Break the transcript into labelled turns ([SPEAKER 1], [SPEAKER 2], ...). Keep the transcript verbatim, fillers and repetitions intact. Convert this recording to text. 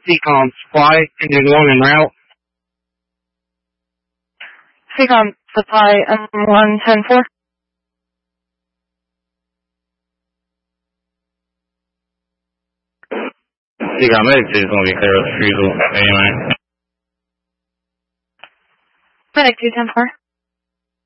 [SPEAKER 1] C-Com Supply, engine one en route.
[SPEAKER 2] C-Com Supply, M one ten four.
[SPEAKER 3] C-Com Medic two is going to be clear of the refusal anyway.
[SPEAKER 2] Medic two ten four.